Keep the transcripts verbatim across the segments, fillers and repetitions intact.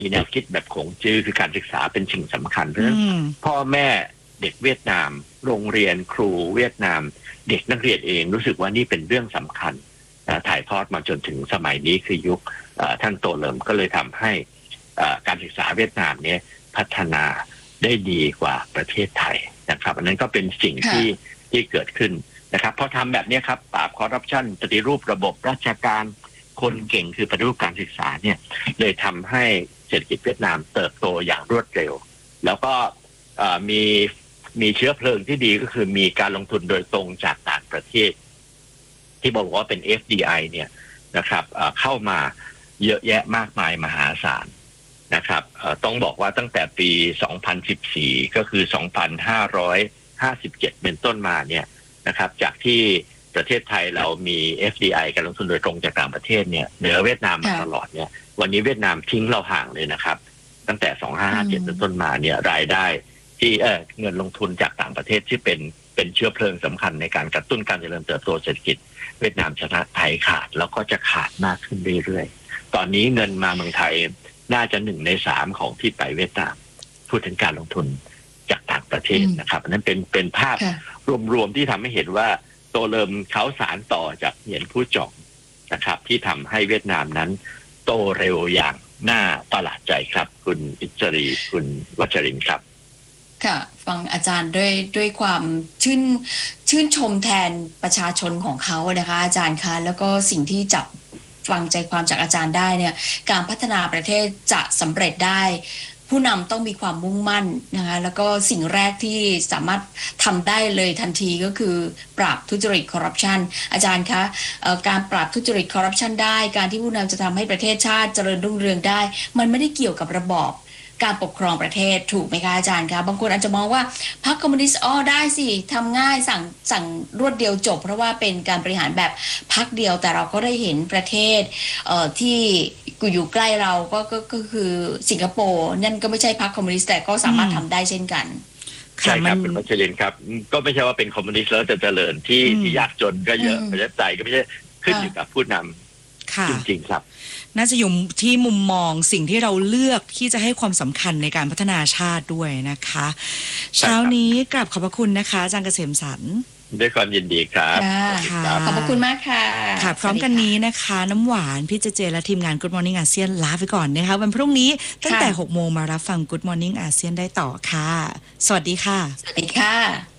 มีแนวคิดแบบขงจื้อคือการศึกษาเป็นสิ่งสำคัญเพราะฉะนั้นพ่อแม่เด็กเวียดนามโรงเรียนครูเวียดนามเด็กนักเรียนเองรู้สึกว่านี่เป็นเรื่องสำคัญถ่ายทอดมาจนถึงสมัยนี้คือยุคท่านโตเลิมก็เลยทำให้การศึกษาเวียดนามนี้พัฒนาได้ดีกว่าประเทศไทยนะครับอันนั้นก็เป็นสิ่งที่ที่เกิดขึ้นนะครับพอทำแบบนี้ครับปราบคอร์รัปชันปฏิรูประบบราชการคนเก่งคือปฏิรูปการศึกษาเนี่ยเลยทำให้เศรษฐกิจเวียดนามเติบโตอย่างรวดเร็วแล้วก็มีมีเชื้อเพลิงที่ดีก็คือมีการลงทุนโดยตรงจากต่างประเทศที่บอกว่าเป็น เอฟ ดี ไอ เนี่ยนะครับเข้ามาเยอะแยะมากมายมหาศาลนะครับต้องบอกว่าตั้งแต่ปีสองพันสิบสี่ก็คือสองพันห้าร้อยห้าสิบเจ็ดเป็นต้นมาเนี่ยนะครับจากที่ประเทศไทยเรามี เอฟ ดี ไอ การลงทุนโดยตรงจากต่างประเทศเนี่ยเหนือเวียดนามมาตลอดเนี่ยวันนี้เวียดนามทิ้งเราห่างเลยนะครับตั้งแต่สองพันห้าร้อยห้าสิบเจ็ดเป็นต้นมาเนี่ยรายได้ที่เออเงินลงทุนจากต่างประเทศที่เป็นเป็นเชื้อเพลิงสำคัญในการกระตุ้นการเจริญเติบโตเศรษฐกิจเวียดนามชนะไทยขาดแล้วก็จะขาดมากขึ้นเรื่อยๆตอนนี้เงินมาเมืองไทยน่าจะหนึ่งในสามของที่ไปเวียดนามพูดถึงการลงทุนจากต่างประเทศนะครับนั้นเป็นเป็นภาพรวมๆที่ทำให้เห็นว่าโตเลิมเขาสานต่อจากเหยียนผู้จองนะครับที่ทำให้เวียดนามนั้นโตเร็วอย่างน่าประหลาดใจครับคุณอิสรีคุณวัชรินทร์ครับค่ะฟังอาจารย์ด้วยด้วยความชื่นชื่นชมแทนประชาชนของเขานะคะอาจารย์คะแล้วก็สิ่งที่จับฟังใจความจากอาจารย์ได้เนี่ยการพัฒนาประเทศจะสำเร็จได้ผู้นำต้องมีความมุ่งมั่นนะคะแล้วก็สิ่งแรกที่สามารถทำได้เลยทันทีก็คือปราบทุจริตคอร์รัปชันอาจารย์คะการปราบทุจริตคอร์รัปชันได้การที่ผู้นำจะทำให้ประเทศชาติเจริญรุ่งเรืองได้มันไม่ได้เกี่ยวกับระบอบการปกครองประเทศถูกไหมคะอาจารย์คะบางคนอาจจะมองว่าพรรคคอมมิวนิสต์อ๋อได้สิทำง่ายสั่งสั่งรวดเดียวจบเพราะว่าเป็นการบริหารแบบพรรคเดียวแต่เราก็ได้เห็นประเทศเอ่อที่อยู่ใกล้เราก็ก็ก็คือสิงคโปร์นั่นก็ไม่ใช่พรรคคอมมิวนิสต์แต่ก็สามารถทำได้เช่นกันใช่ครับคุณวัชรินทร์ครับก็ไม่ใช่ว่าเป็นคอมมิวนิสต์แล้วจะเจริญที่ที่ยากจนก็เยอะประชาธิปไตยก็ไม่ใช่ขึ้นอยู่กับผู้นำจริงๆครับน่าจะอยู่ที่มุมมองสิ่งที่เราเลือกที่จะให้ความสำคัญในการพัฒนาชาติด้วยนะคะเช้านี้กราบขอบพระคุณนะคะอาจารย์เกษมสรรด้วยความยินดีครับขอบพระคุณมากค่ะค่ะพร้อมกันนี้นะคะน้ำหวานพี่เจเจและทีมงาน Good Morning อาเซียนลาไปก่อนนะคะวันพรุ่งนี้ตั้งแต่หกโมงมารับฟัง Good Morning อาเซียนได้ต่อค่ะสวัสดีค่ะสวัสดีค่ะ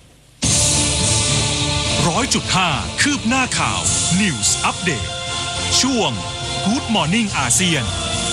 ร้อยจุดห้าคืบหน้าข่าว News Update ช่วง Good Morning อาเซียน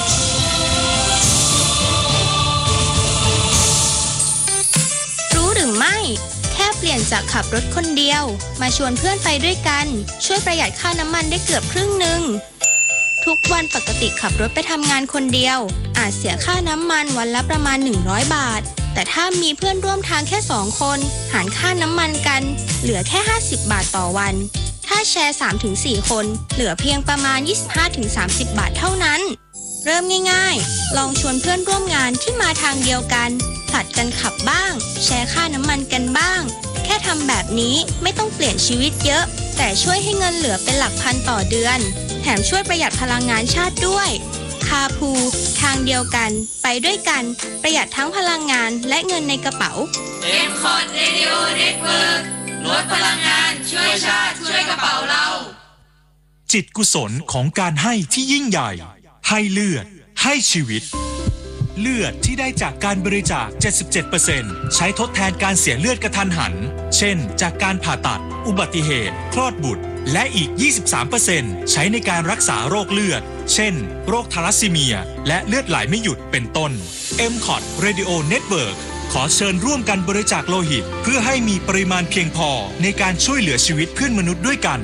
รู้หรือไม่แค่เปลี่ยนจากขับรถคนเดียวมาชวนเพื่อนไปด้วยกันช่วยประหยัดค่าน้ำมันได้เกือบครึ่งหนึ่งทุกวันปกติขับรถไปทำงานคนเดียวอาจเสียค่าน้ำมันวันละประมาณหนึ่งร้อยบาทแต่ถ้ามีเพื่อนร่วมทางแค่สองคนหารค่าน้ำมันกันเหลือแค่ห้าสิบบาทต่อวันถ้าแชร์ สามถึงสี่ คนเหลือเพียงประมาณ ยี่สิบห้าถึงสามสิบ บาทเท่านั้นเริ่มง่ายๆลองชวนเพื่อนร่วมงานที่มาทางเดียวกันผลัดกันขับบ้างแชร์ค่าน้ำมันกันบ้างแค่ทำแบบนี้ไม่ต้องเปลี่ยนชีวิตเยอะแต่ช่วยให้เงินเหลือเป็นหลักพันต่อเดือนแถมช่วยประหยัดพลังงานชาติด้วยคาพูทางเดียวกันไปด้วยกันประหยัดทั้งพลังงานและเงินในกระเป๋าเอ็ม คอร์ด Radio Network ลดพลังงานช่วยชาติช่วยกระเป๋าเราจิตกุศลของการให้ที่ยิ่งใหญ่ให้เลือดให้ชีวิตเลือดที่ได้จากการบริจาค เจ็ดสิบเจ็ดเปอร์เซ็นต์ ใช้ทดแทนการเสียเลือดกระทันหันเช่นจากการผ่าตัดอุบัติเหตุคลอดบุตรและอีก ยี่สิบสามเปอร์เซ็นต์ ใช้ในการรักษาโรคเลือดเช่นโรคทาลัสซีเมียและเลือดไหลไม่หยุดเป็นต้น เอ็ม คอร์ด Radio Network ขอเชิญร่วมกันบริจาคโลหิตเพื่อให้มีปริมาณเพียงพอในการช่วยเหลือชีวิตเพื่อนมนุษย์ด้วยกัน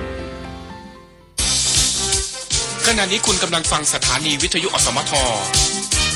ขณะนี้คุณกำลังฟังสถานีวิทยุอสมท